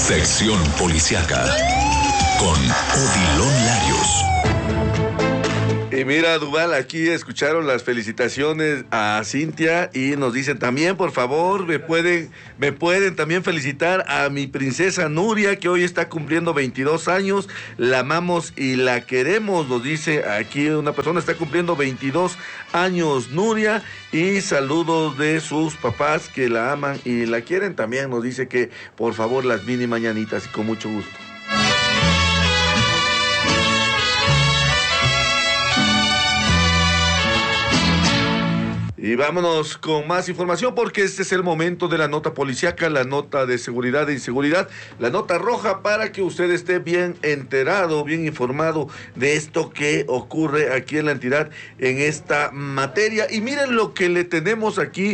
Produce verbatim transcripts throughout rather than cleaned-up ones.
Sección Policiaca con Odilon Larios. Y mira, Duval, aquí escucharon las felicitaciones a Cintia y nos dicen también, por favor, me pueden, me pueden también felicitar a mi princesa Nuria, que hoy está cumpliendo veintidós años, la amamos y la queremos, nos dice aquí una persona, está cumpliendo veintidós años Nuria, y saludos de sus papás que la aman y la quieren, también nos dice que por favor las mini mañanitas, y con mucho gusto. Y vámonos con más información, porque este es el momento de la nota policiaca, la nota de seguridad e inseguridad, la nota roja, para que usted esté bien enterado, bien informado de esto que ocurre aquí en la entidad en esta materia. Y miren lo que le tenemos aquí.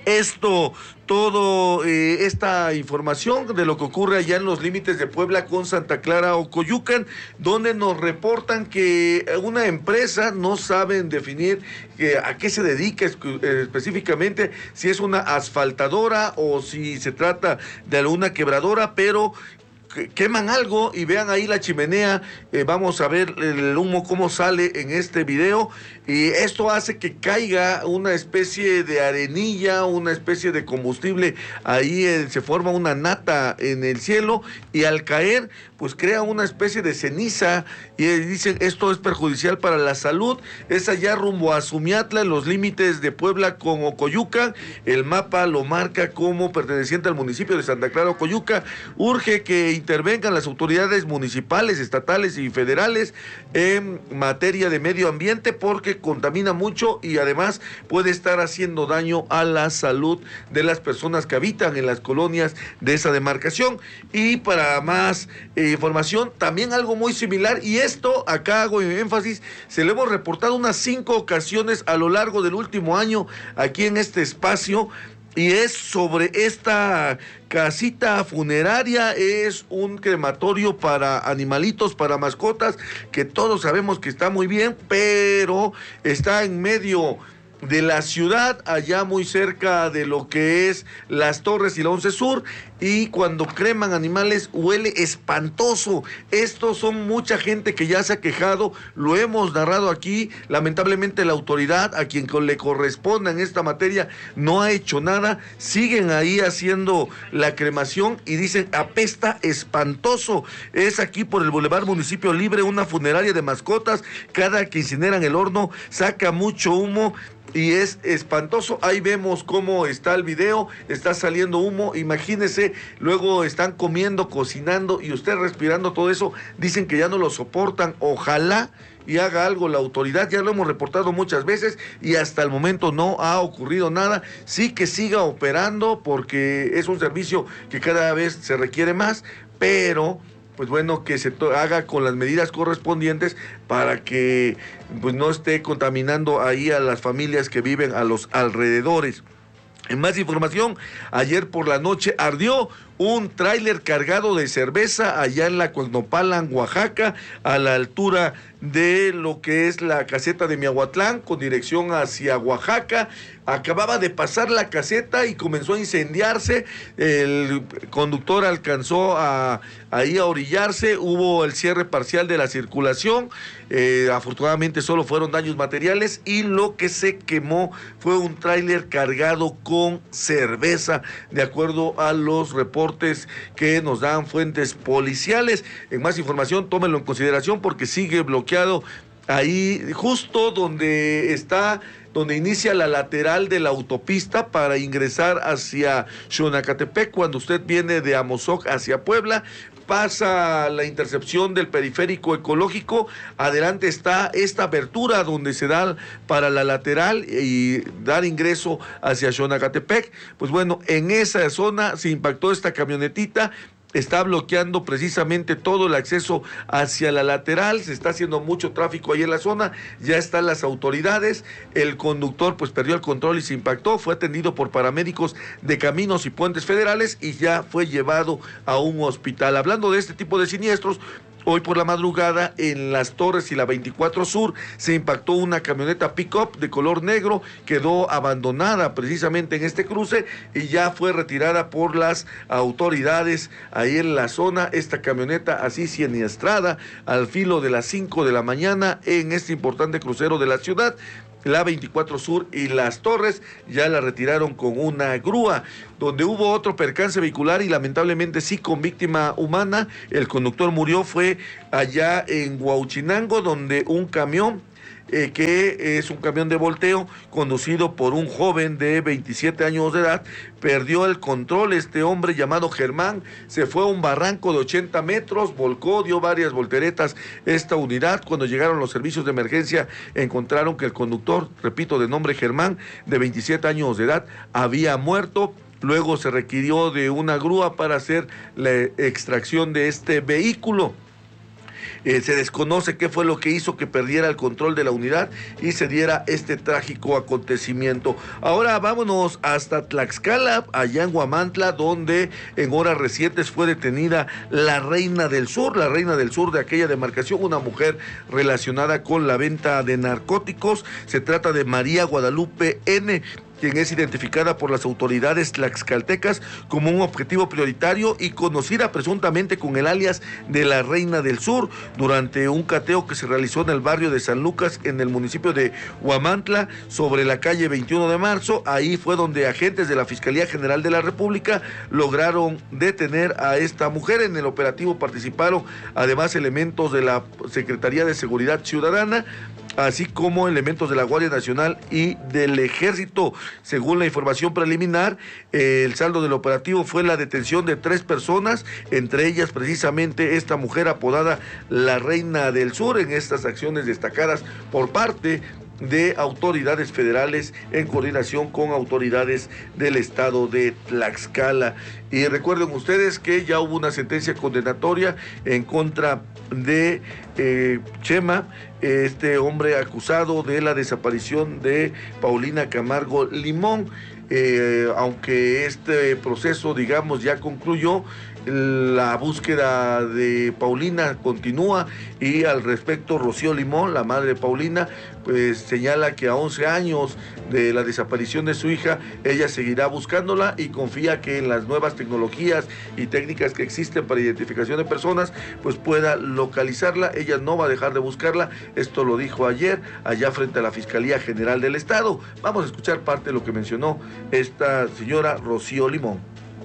Esto, todo eh, esta información de lo que ocurre allá en los límites de Puebla con Santa Clara o Coyucan, donde nos reportan que una empresa, no saben definir que, a qué se dedica específicamente, si es una asfaltadora o si se trata de alguna quebradora, pero queman algo y vean ahí la chimenea. Eh, vamos a ver el humo cómo sale en este video, y esto hace que caiga una especie de arenilla, una especie de combustible, ahí eh, se forma una nata en el cielo, y al caer pues crea una especie de ceniza, y eh, dicen esto es perjudicial para la salud. Es allá rumbo a Sumiatla, en los límites de Puebla con Ocoyuca. El mapa lo marca como perteneciente al municipio de Santa Clara Ocoyuca. Urge que intervengan las autoridades municipales, estatales y federales en materia de medio ambiente, porque contamina mucho y además puede estar haciendo daño a la salud de las personas que habitan en las colonias de esa demarcación. Y para más eh, información, también algo muy similar, y esto acá hago énfasis, se lo hemos reportado unas cinco ocasiones a lo largo del último año aquí en este espacio, y es sobre esta casita funeraria. Es un crematorio para animalitos, para mascotas, que todos sabemos que está muy bien, pero está en medio de la ciudad, allá muy cerca de lo que es Las Torres y la Once Sur, y cuando creman animales huele espantoso. Estos son mucha gente que ya se ha quejado, lo hemos narrado aquí. Lamentablemente la autoridad a quien le corresponda en esta materia no ha hecho nada, siguen ahí haciendo la cremación y dicen apesta espantoso. Es aquí por el Boulevard Municipio Libre, una funeraria de mascotas. Cada que incineran el horno saca mucho humo y es espantoso. Ahí vemos cómo está el video, está saliendo humo, imagínese, luego están comiendo, cocinando y usted respirando todo eso. Dicen que ya no lo soportan. Ojalá y haga algo la autoridad, ya lo hemos reportado muchas veces y hasta el momento no ha ocurrido nada. Sí que siga operando, porque es un servicio que cada vez se requiere más, pero pues bueno, que se to- haga con las medidas correspondientes para que pues no esté contaminando ahí a las familias que viven a los alrededores. En más información, ayer por la noche ardió un tráiler cargado de cerveza allá en la Cuagnopalan, Oaxaca, a la altura de lo que es la caseta de Miahuatlán, con dirección hacia Oaxaca. Acababa de pasar la caseta y comenzó a incendiarse. El conductor alcanzó a ahí a orillarse, hubo el cierre parcial de la circulación. Eh, afortunadamente solo fueron daños materiales, y lo que se quemó fue un tráiler cargado con cerveza, de acuerdo a los reportes que nos dan fuentes policiales. En más información, tómenlo en consideración, porque sigue bloqueado ahí justo donde está, donde inicia la lateral de la autopista para ingresar hacia Xonacatepec. Cuando usted viene de Amozoc hacia Puebla, pasa la intercepción del periférico ecológico, adelante está esta abertura donde se da para la lateral y dar ingreso hacia Xonacatepec. Pues bueno, en esa zona se impactó esta camionetita. Está bloqueando precisamente todo el acceso hacia la lateral, se está haciendo mucho tráfico ahí en la zona, ya están las autoridades. El conductor pues perdió el control y se impactó, fue atendido por paramédicos de Caminos y Puentes Federales y ya fue llevado a un hospital. Hablando de este tipo de siniestros, Hoy por la madrugada en Las Torres y la veinticuatro Sur se impactó una camioneta pick-up de color negro, quedó abandonada precisamente en este cruce y ya fue retirada por las autoridades ahí en la zona. Esta camioneta así siniestrada al filo de las cinco de la mañana en este importante crucero de la ciudad. La veinticuatro Sur y Las Torres ya la retiraron con una grúa. Donde hubo otro percance vehicular y lamentablemente sí con víctima humana, el conductor murió, fue allá en Huauchinango, donde un camión Eh, que es un camión de volteo conducido por un joven de veintisiete años de edad, perdió el control. Este hombre llamado Germán se fue a un barranco de ochenta metros, volcó, dio varias volteretas esta unidad. Cuando llegaron los servicios de emergencia encontraron que el conductor, repito, de nombre Germán, de veintisiete años de edad, había muerto. Luego se requirió de una grúa para hacer la extracción de este vehículo. Eh, se desconoce qué fue lo que hizo que perdiera el control de la unidad y se diera este trágico acontecimiento. Ahora vámonos hasta Tlaxcala, allá en Huamantla, donde en horas recientes fue detenida la Reina del Sur, la Reina del Sur de aquella demarcación, una mujer relacionada con la venta de narcóticos. Se trata de María Guadalupe N., quien es identificada por las autoridades tlaxcaltecas como un objetivo prioritario y conocida presuntamente con el alias de la Reina del Sur, durante un cateo que se realizó en el barrio de San Lucas, en el municipio de Huamantla, sobre la calle veintiuno de marzo. Ahí fue donde agentes de la Fiscalía General de la República lograron detener a esta mujer. En el operativo participaron además elementos de la Secretaría de Seguridad Ciudadana, así como elementos de la Guardia Nacional y del Ejército. Según la información preliminar, eh, el saldo del operativo fue la detención de tres personas, entre ellas precisamente esta mujer apodada la Reina del Sur, en estas acciones destacadas por parte de autoridades federales en coordinación con autoridades del estado de Tlaxcala. Y recuerden ustedes que ya hubo una sentencia condenatoria en contra de eh, Chema, este hombre acusado de la desaparición de Paulina Camargo Limón. Eh, aunque este proceso, digamos, ya concluyó, la búsqueda de Paulina continúa y al respecto Rocío Limón, la madre de Paulina, pues señala que a once años de la desaparición de su hija, ella seguirá buscándola y confía que en las nuevas tecnologías y técnicas que existen para identificación de personas, pues pueda localizarla. Ella no va a dejar de buscarla. Esto lo dijo ayer allá frente a la Fiscalía General del Estado. Vamos a escuchar parte de lo que mencionó esta señora Rocío Limón.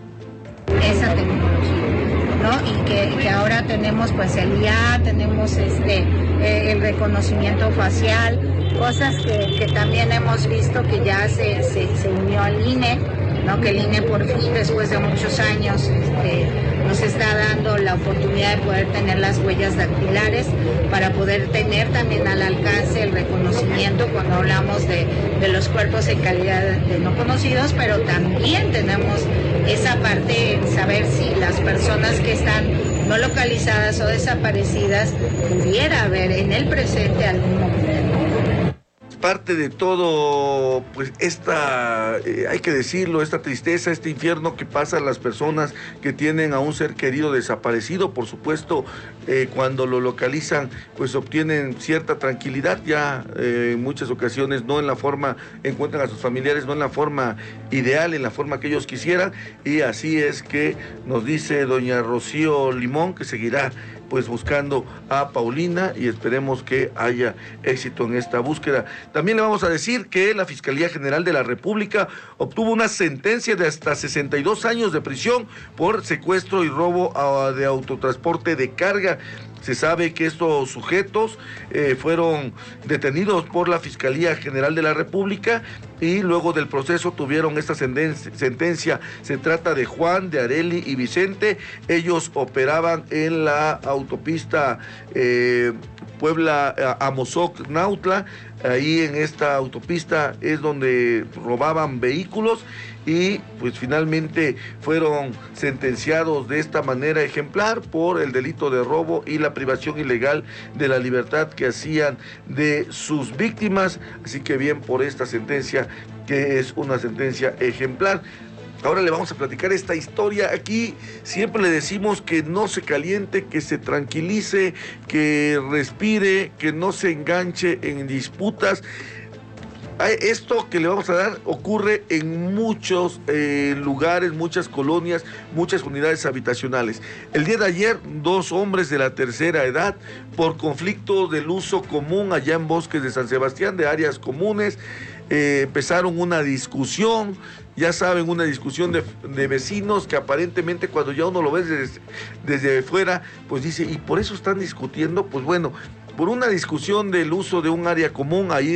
Esa tecnología, ¿no? Y que, que ahora tenemos pues el I A, tenemos este eh, el reconocimiento facial, cosas que, que también hemos visto que ya se, se, se unió al I N E, ¿no? Que el I N E por fin, después de muchos años, este, nos está dando la oportunidad de poder tener las huellas dactilares para poder tener también al alcance el reconocimiento cuando hablamos de, de los cuerpos en calidad de no conocidos, pero también tenemos esa parte, saber si las personas que están no localizadas o desaparecidas pudiera haber en el presente algún movimiento. Parte de todo, pues esta, eh, hay que decirlo, esta tristeza, este infierno que pasan las personas que tienen a un ser querido desaparecido. Por supuesto, eh, cuando lo localizan, pues obtienen cierta tranquilidad, ya eh, en muchas ocasiones no en la forma, encuentran a sus familiares no en la forma ideal, en la forma que ellos quisieran, y así es que nos dice doña Rocío Limón que seguirá pues buscando a Paulina y esperemos que haya éxito en esta búsqueda. También le vamos a decir que la Fiscalía General de la República obtuvo una sentencia de hasta sesenta y dos años de prisión por secuestro y robo de autotransporte de carga. Se sabe que estos sujetos eh, fueron detenidos por la Fiscalía General de la República y luego del proceso tuvieron esta sentencia. Se trata de Juan, de Areli y Vicente. Ellos operaban en la autopista eh, Puebla-Amozoc-Nautla. Ahí en esta autopista es donde robaban vehículos y pues finalmente fueron sentenciados de esta manera ejemplar por el delito de robo y la privación ilegal de la libertad que hacían de sus víctimas. Así que bien por esta sentencia, que es una sentencia ejemplar. Ahora le vamos a platicar esta historia. Aquí siempre le decimos que no se caliente, que se tranquilice, que respire, que no se enganche en disputas. Esto que le vamos a dar ocurre en muchos eh, lugares, muchas colonias, muchas unidades habitacionales. El día de ayer, dos hombres de la tercera edad, por conflicto del uso común allá en Bosques de San Sebastián, de áreas comunes, eh, empezaron una discusión. Ya saben, una discusión de, de vecinos que aparentemente cuando ya uno lo ve desde, desde fuera, pues dice, ¿y por eso están discutiendo? Pues bueno, por una discusión del uso de un área común, ahí